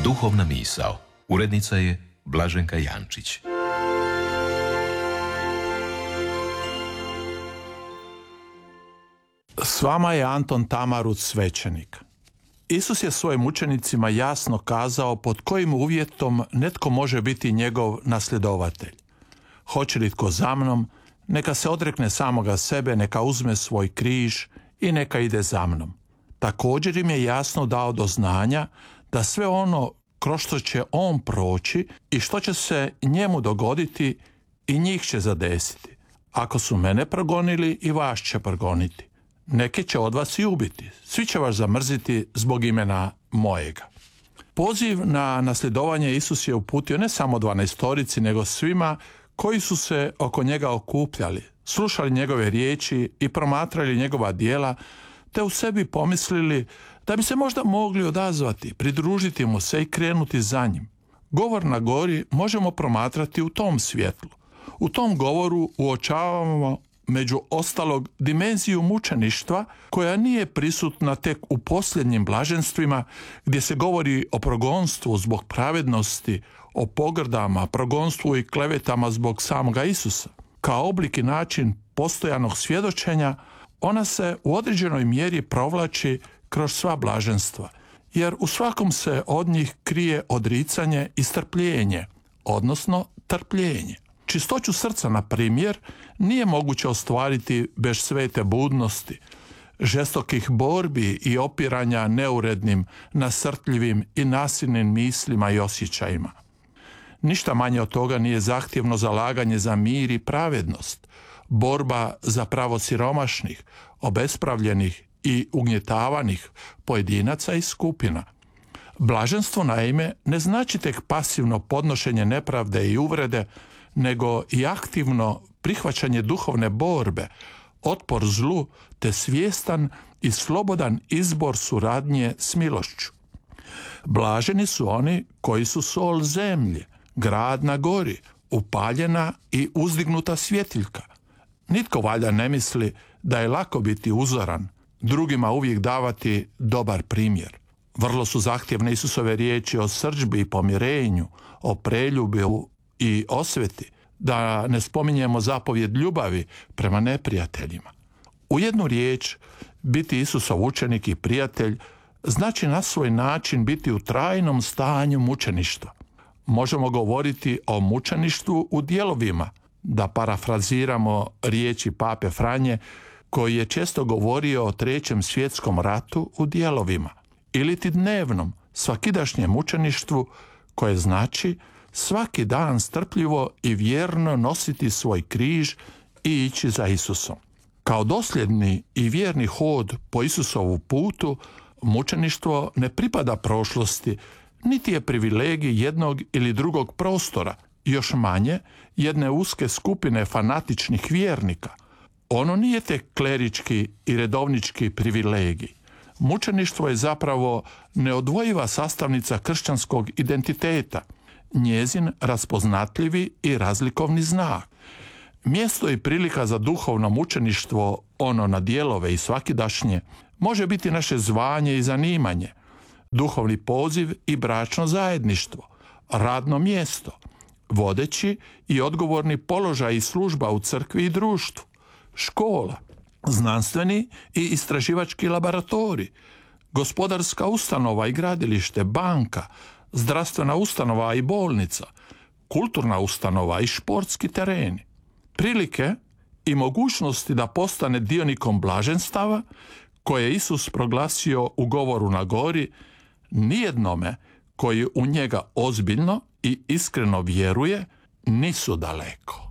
Duhovna misao. Urednica je Blaženka Jančić. S vama je Anton Tamarut, svećenik. Isus je svojim učenicima jasno kazao pod kojim uvjetom netko može biti njegov nasljedovatelj. Hoće li tko za mnom, neka se odrekne samoga sebe, neka uzme svoj križ i neka ide za mnom. Također im je jasno dao do znanja da sve ono kroz što će on proći i što će se njemu dogoditi i njih će zadesiti. Ako su mene progonili, i vas će progoniti. Neki će od vas i ubiti. Svi će vas zamrziti zbog imena mojega. Poziv na nasljedovanje Isus je uputio ne samo 12-torici, nego svima koji su se oko njega okupljali, slušali njegove riječi i promatrali njegova djela, te u sebi pomislili da bi se možda mogli odazvati, pridružiti mu se i krenuti za njim. Govor na gori možemo promatrati u tom svjetlu. U tom govoru uočavamo među ostalog dimenziju mučeništva koja nije prisutna tek u posljednjim blaženstvima gdje se govori o progonstvu zbog pravednosti, o pogrdama, progonstvu i klevetama zbog samoga Isusa. Kao oblik i način postojanog svjedočenja ona se u određenoj mjeri provlači kroz sva blaženstva, jer u svakom se od njih krije odricanje i strpljenje, odnosno trpljenje. Čistoću srca, na primjer, nije moguće ostvariti bez svete budnosti, žestokih borbi i opiranja neurednim, nasrtljivim i nasilnim mislima i osjećajima. Ništa manje od toga nije zahtjevno zalaganje za mir i pravednost, borba za pravo siromašnih, obespravljenih i ugnjetavanih pojedinaca i skupina. Blaženstvo, naime, ne znači tek pasivno podnošenje nepravde i uvrede, nego i aktivno prihvaćanje duhovne borbe, otpor zlu te svjestan i slobodan izbor suradnje s milošću. Blaženi su oni koji su sol zemlje, grad na gori, upaljena i uzdignuta svjetiljka. Nitko valjda ne misli da je lako biti uzoran, drugima uvijek davati dobar primjer. Vrlo su zahtjevne Isusove riječi o srdžbi i pomirenju, o preljubu i osveti, da ne spominjemo zapovjed ljubavi prema neprijateljima. U jednu riječ, biti Isusov učenik i prijatelj znači na svoj način biti u trajnom stanju mučeništva. Možemo govoriti o mučeništvu u dijelovima, da parafraziramo riječi pape Franje, koji je često govorio o Trećem svjetskom ratu u dijelovima, ili ti dnevnom, svakidašnjem mučeništvu, koje znači svaki dan strpljivo i vjerno nositi svoj križ i ići za Isusom. Kao dosljedni i vjerni hod po Isusovu putu, mučeništvo ne pripada prošlosti, niti je privilegij jednog ili drugog prostora, još manje jedne uske skupine fanatičnih vjernika. Ono nije tek klerički i redovnički privilegij. Mučeništvo je zapravo neodvojiva sastavnica kršćanskog identiteta, njezin raspoznatljivi i razlikovni znak. Mjesto i prilika za duhovno mučeništvo, ono na dijelove i svakidašnje, može biti naše zvanje i zanimanje, duhovni poziv i bračno zajedništvo, radno mjesto, vodeći i odgovorni položaj i služba u crkvi i društvu, škola, znanstveni i istraživački laboratorij, gospodarska ustanova i gradilište, banka, zdravstvena ustanova i bolnica, kulturna ustanova i športski tereni. Prilike i mogućnosti da postane dionikom blaženstava koje je Isus proglasio u govoru na gori, nijednome koji u njega ozbiljno i iskreno vjeruje nisu daleko.